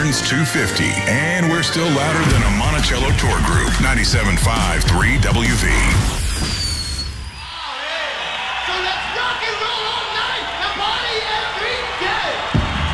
Burns 250. And we're still louder than a Monticello tour group. 97.5 3 WV. So let's rock and roll on